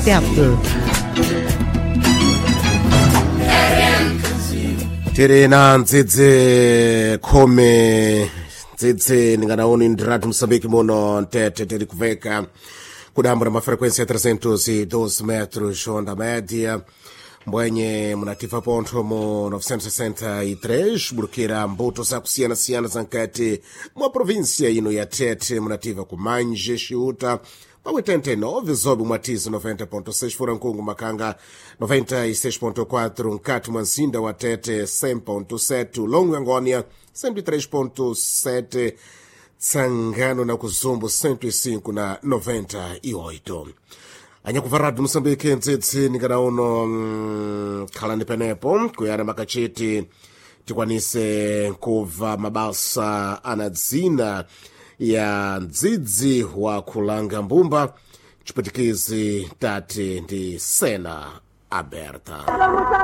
17. Tiri na ndzidzi khome ndzidzi ndinganaoni ndiratu Moçambique muno ntete tiri kuveka kudambo na mafrequência 312 metros onda média mbwenye munativa pontho mu 963 burukira mbuto zakusiyana-siyana zankati mwa província ino ya Tete munativa ku Manje Xiuta pa 89 zobe mwatizo 90.6 Furankungu Makanga 96.4 nkati mwa nzinda wa Tete 100.7 Longo Angônia 103.7 Tsangano na Kuzumbu 105 na 98 anyakuva radio Moçambique ndzidzi nikanaono khalani penepo kuyana makachiti tikwanise kuva mabasa ana dzina ya ndzidzi wa kulanga mbumba chipwitikizi tati ndi Sena Aberta.